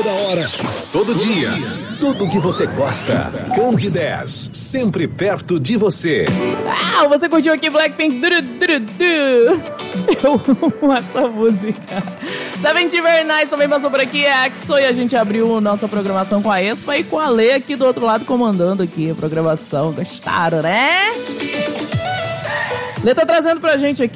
Toda hora, todo dia, tudo que você gosta. Candidez, sempre perto de você. Você curtiu aqui Blackpink? Eu amo essa música. Seven Very Nice também passou por aqui, é EXO, e a gente abriu nossa programação com a Expa e com a Lê aqui do outro lado comandando aqui a programação. Gostaram, né? Lê tá trazendo pra gente aqui